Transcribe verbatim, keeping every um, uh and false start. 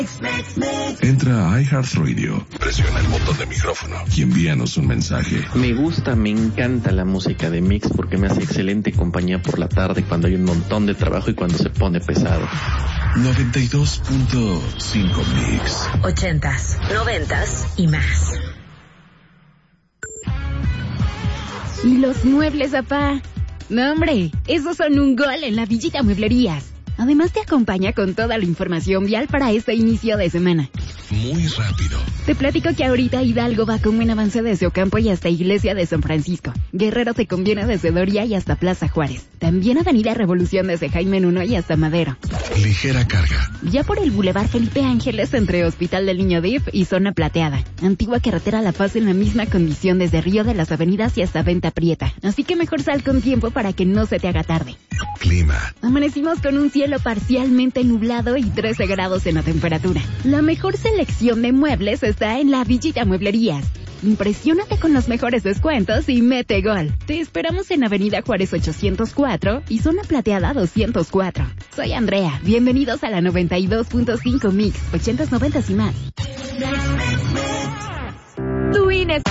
Entra a iHeartRadio, presiona el botón de micrófono y envíanos un mensaje. Me gusta, me encanta la música de Mix porque me hace excelente compañía por la tarde cuando hay un montón de trabajo y cuando se pone pesado. noventa y dos punto cinco Mix. Ochentas, noventas y más. ¿Y los muebles, papá? No, hombre, esos son un gol en la Villita Mueblerías. Además te acompaña con toda la información vial para este inicio de semana. Muy rápido. Te platico que ahorita Hidalgo va con buen avance desde Ocampo y hasta Iglesia de San Francisco. Guerrero te conviene desde Doria y hasta Plaza Juárez. También Avenida Revolución desde Jaime Nuno y hasta Madero. Ligera carga. Ya por el Boulevard Felipe Ángeles entre Hospital del Niño D I F y Zona Plateada. Antigua Carretera La Paz en la misma condición desde Río de las Avenidas y hasta Venta Prieta. Así que mejor sal con tiempo para que no se te haga tarde. Clima. Amanecimos con un cielo parcialmente nublado y trece grados en la temperatura. La mejor selección de muebles está en la Villita Mueblerías. Impresiónate con los mejores descuentos y mete gol. Te esperamos en Avenida Juárez ochocientos cuatro y Zona Plateada doscientos cuatro. Soy Andrea. Bienvenidos a la noventa y dos punto cinco Mix, ochentas, noventas y más. Tu INE.